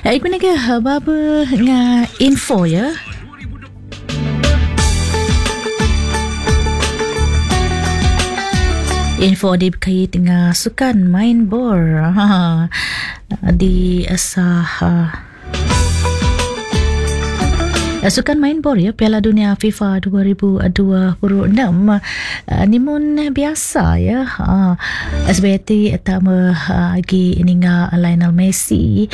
Iku ni ke baba nga info ya. Info di berkait dengan sukan main bor di sukan main bor ya Piala Dunia FIFA 2026 nimun biasa ya SBT tak lagi ninga Lionel Messi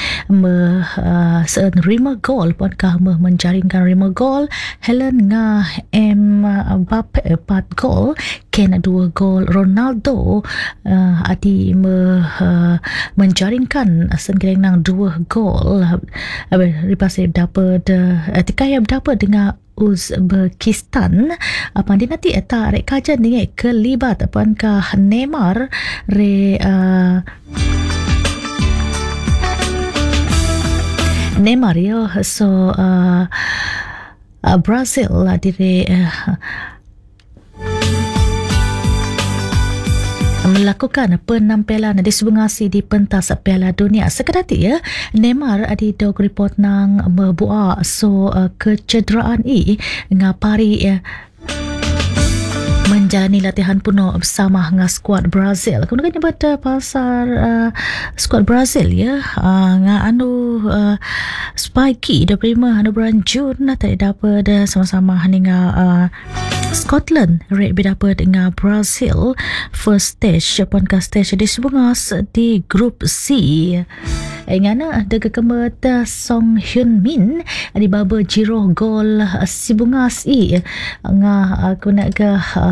rima gol pun kah menjaringkan rima gol Helen nga Mbappe 4 gol Ken 2 gol Ronaldo adi menjaringkan sengereng 2 gol ripasib dapat tikaya dapat dengan Uzbekistan apa dia nanti tak rek kajian dengan kelibat apakah Neymar ya so Brazil lah dire melakukan penampilan di sebengasi di pentas Piala Dunia. Sekedati ya, Neymar ada dog report nang berbuat so kecederaan ngapari menjalani latihan penuh bersama dengan skuad Brazil. Kemudian nyebut pasal skuad Brazil ya, anu Spiky 25 bulan Jun tadi dapat sama-sama dengan Scotland rek dapat dengan Brazil first stage pangka stage di sebungas di grup C. Ngana ada kekemet Song Hyun Min di baba jiro gol sibungas nga aku nak ke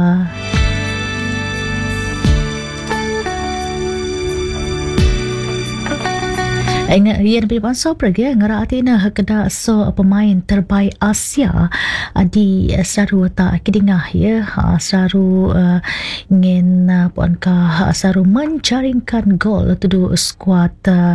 Ingat ia lebih bangsa pergi ngerati nak kena so pemain terbaik Asia di saru tak kidingah ya saru ingin puankah saru menjaringkan gol tu skuad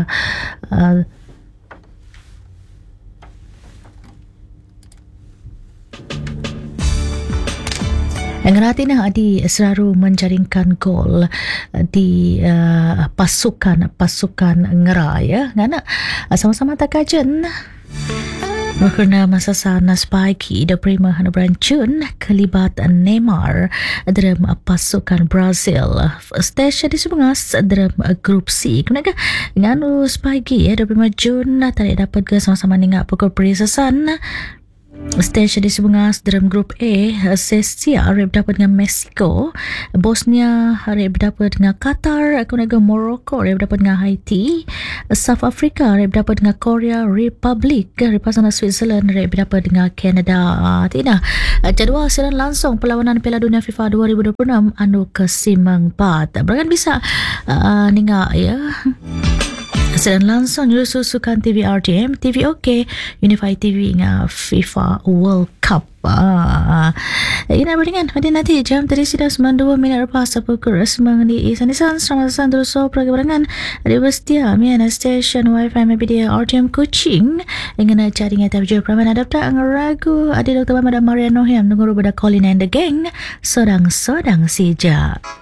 ngerati nak adi selalu menjaringkan gol di pasukan ngera ya ngana sama-sama tak kajian kerana masa sana Spiky da prima berancun kelibat Neymar dalam pasukan Brazil stage di sebungas dalam grup C kemudian nganu Spiky da prima Jun tadi dapat ke sama-sama ningat pukul perisasan stage di sebungas dalam grup A Sesia rep dapat dengan Mexico, Bosnia rep dapat dengan Qatar, kemudian Morocco rep dapat dengan Haiti, South Africa rep dapat dengan Korea Republic, repasana Switzerland rep dapat dengan Canada. Tidak jadual siaran langsung perlawanan Piala Dunia FIFA 2026 anu ke-4 berangan bisa ninga ya siaran langsung nyusul sukan TV RTM, TV OK, Unify TV nga FIFA World Cup. Ini beringan pada nanti jam tadi sudah 92 minit lepas pukul semang di Isanisan Selamat terus so perkembangan di Bestia Miana Station Wi-Fi Media RTM Kuching ingin cari ngata video praman adapta ngaragu ada Dr. Madam Mariano Ham nunggu pada Colin and the Gang sodang sijak.